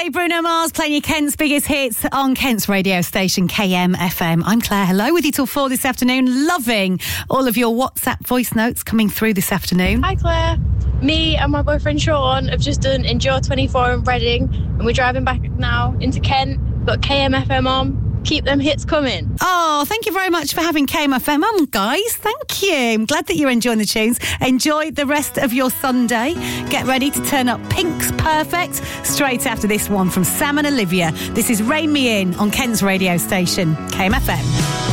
Coldplay, Bruno Mars playing you Kent's biggest hits on Kent's radio station KMFM. I'm Claire. Hello, with you till 4 this afternoon. Loving all of your WhatsApp voice notes coming through this afternoon. Hi Claire. Me and my boyfriend Sean have just done Endure 24 in Reading and we're driving back now into Kent. Got KMFM on. Keep them hits coming. Oh, thank you very much for having KMFM on, guys. Thank you. I'm glad that you're enjoying the tunes. Enjoy the rest of your Sunday. Get ready to turn up Pink's Perfect straight after this one from Sam and Olivia. This is Rain Me In on Kent's radio station, KMFM.